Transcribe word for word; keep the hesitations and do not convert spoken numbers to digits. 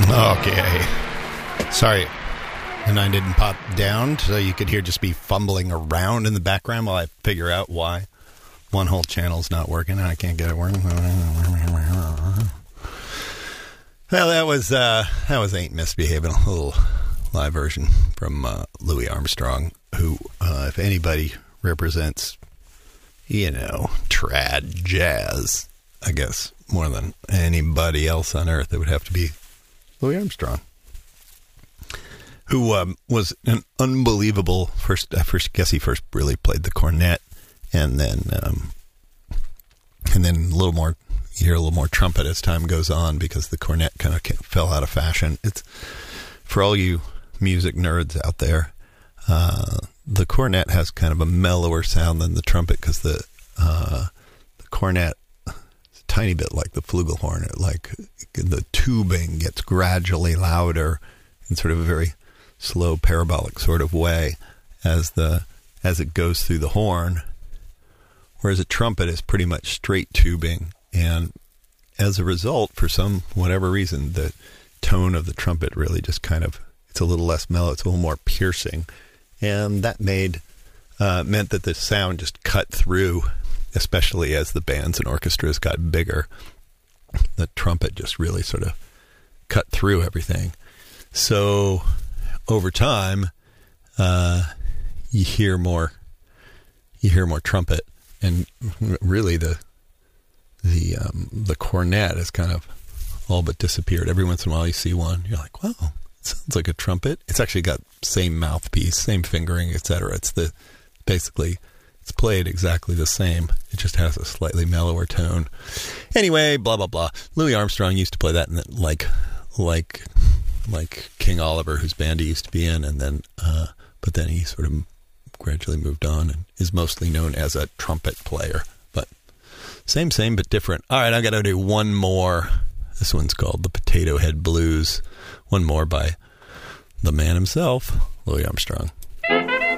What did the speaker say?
Okay. Sorry. And I didn't pop down, so you could hear just be fumbling around in the background while I figure out why one whole channel's not working and I can't get it working. Well, that was uh, that was Ain't Misbehaving, a little live version from uh, Louis Armstrong, who, uh, if anybody represents, you know, trad jazz, I guess, more than anybody else on earth, it would have to be Louis Armstrong, who um, was an unbelievable first. I first guess he first really played the cornet, and then um, and then a little more. You hear a little more trumpet as time goes on because the cornet kind of fell out of fashion. It's for all you music nerds out there. Uh, the cornet has kind of a mellower sound than the trumpet because the uh, the cornet is a tiny bit like the flugelhorn. It, like the tubing gets gradually louder in sort of a very slow parabolic sort of way as the as it goes through the horn, whereas a trumpet is pretty much straight tubing, and as a result, for some whatever reason, the tone of the trumpet really just kind of, it's a little less mellow, it's a little more piercing, and that made uh, meant that the sound just cut through, especially as the bands and orchestras got bigger. The trumpet just really sort of cut through everything. So over time, uh, you hear more, you hear more trumpet, and really the the um, the cornet has kind of all but disappeared. Every once in a while, you see one, you're like, "Wow, it sounds like a trumpet." It's actually got same mouthpiece, same fingering, et cetera. It's the basically it's played exactly the same. It just has a slightly mellower tone. Anyway, blah blah blah. Louis Armstrong used to play that, in the, like like. like King Oliver, whose band he used to be in, and then, uh, but then he sort of gradually moved on and is mostly known as a trumpet player. But same, same, but different. All right, I got to do one more. This one's called the Potato Head Blues. One more by the man himself, Louis Armstrong.